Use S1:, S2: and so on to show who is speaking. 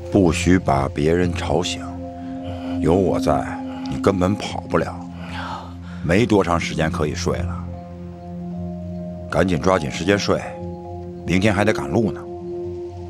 S1: 不许把别人吵醒。有我在，你根本跑不了。没多长时间可以睡了，赶紧抓紧时间睡，明天还得赶路呢。